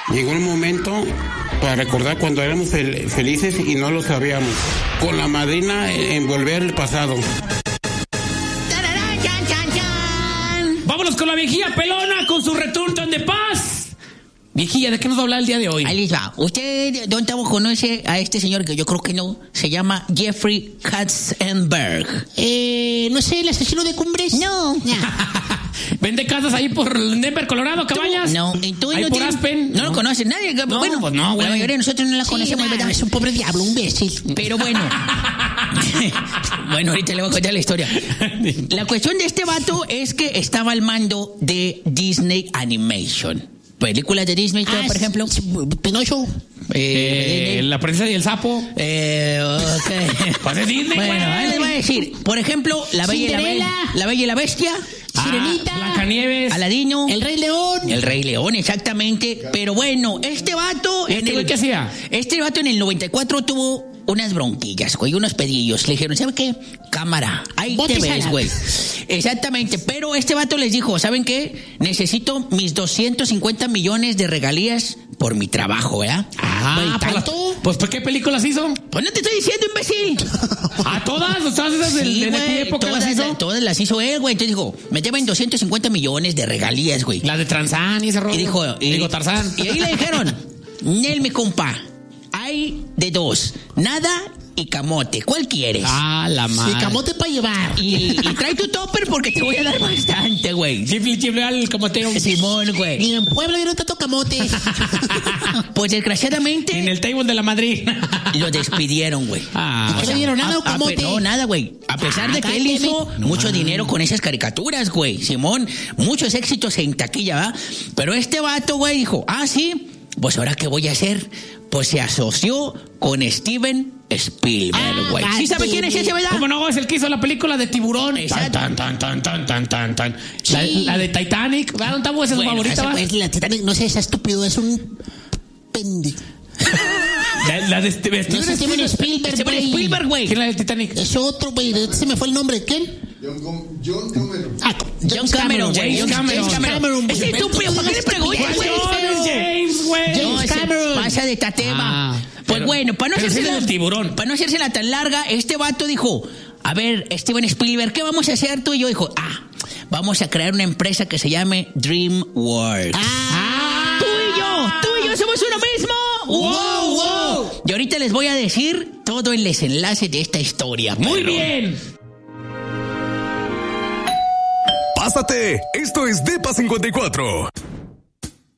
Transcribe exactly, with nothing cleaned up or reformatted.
Llegó el momento para recordar cuando éramos fel- felices y no lo sabíamos. Con la madrina en volver el pasado. Vámonos con la viejilla pelona con su Return de Paz. Viejilla, ¿de qué nos va a hablar el día de hoy? Ahí les va. ¿Usted, don Tavo, conoce a este señor que yo creo que no? Se llama Jeffrey Katzenberg. Eh, no sé, el asesino de Cumbres. No. ¿Vende casas ahí por Denver, Colorado, cabañas? No. ¿Y tú ¿Ahí no por tienes- Aspen? No lo conoce nadie. No, bueno, pues no, güey. la mayoría de nosotros no la Sí, conocemos, nah, ¿verdad? es un pobre diablo, un imbécil. Pero bueno. Bueno, ahorita le voy a contar la historia. La cuestión de este vato es que estaba al mando de Disney Animation. Películas de Disney, Ah, por ejemplo. es- Pinocho. Eh, la princesa y el sapo. Eh, ok. Pues es Disney, Bueno, güey. ahí les voy a decir. Por ejemplo, La Bella, y la, Be- Cinderela. la Bella y la Bestia. Sirenita. Ah, Blancanieves. Aladino. El Rey León. El Rey León, exactamente. Pero bueno, este vato... ¿Y este güey qué hacía? Este vato en el noventa y cuatro tuvo unas bronquillas, güey, unos pedillos. Le dijeron, ¿saben qué? Cámara, ahí Bote te ves, salada. güey. Exactamente. Pero este vato les dijo, ¿saben qué? Necesito mis doscientos cincuenta millones de regalías por mi trabajo, ¿verdad? Ah, Güey, pues, la- ¿tanto? pues ¿por qué películas hizo? Pues no te estoy diciendo, imbécil. ¿A todas? ¿Todas esas de, Sí, de güey, aquella época todas, las hizo? todas las hizo él, güey. Entonces dijo, me llevan doscientos cincuenta millones de regalías, güey. La de Tranzán y ese rollo. Y dijo, y, Digo, Tarzán. y ahí le dijeron, Nel, mi compa, hay de dos, nada y camote. ¿Cuál quieres? Ah, la Sí, madre. camote para llevar. Y, y trae tu topper porque te voy a dar bastante, güey. Chifle, chifle al camoteo. Simón, güey. Ni en Puebla dieron tanto camote. Pues desgraciadamente En el table de la Madrid. lo despidieron, güey. Ah, ¿Y qué le dieron? ¿Nada o A- a- camote? no, nada, güey. A pesar de que él cállate. hizo mucho dinero con esas caricaturas, güey. Simón, muchos éxitos en taquilla, ¿va? Pero este vato, güey, dijo, ah, sí, pues ahora qué voy a hacer. Pues se asoció con Steven Spielberg, Ah, güey. ¿Sí sabe quién es ese, verdad? ¿Cómo no? Es el que hizo la película de Tiburón. Exacto. Tan, tan, tan, tan, tan, tan, tan. La, Sí. la de Titanic. ¿Verdad? ¿Dónde está? Esa es su Bueno, favorita, Esa, ¿va? pues, la Titanic, no sé, es estúpido, es un pendejo. La, la de Steven No sé, Steven Spielberg, Steven güey. Spielberg, güey. ¿Quién es la de Titanic? Es otro, güey. Se me fue el nombre. ¿Quién? John, Com- John Cameron. Ah, John Cameron, güey. James James Cameron. Es güey. estúpido, ¿para qué le preguntas, Estúpido. güey? ¿Cuál es James, güey? No, James ese Cameron. pasa de tatema. Ah, pues pero- bueno, para no pero hacerse ese es el tiburón. para no hacérsela tan larga, este vato dijo, a ver, Steven Spielberg, ¿qué vamos a hacer tú y yo? Dijo, ah, vamos a crear una empresa que se llame DreamWorks. Ah. Tú y yo, tú y yo somos uno mismo. Wow, wow. Y ahorita les voy a decir todo el desenlace de esta historia. Muy perro. bien. Pásate, esto es Depa cincuenta y cuatro.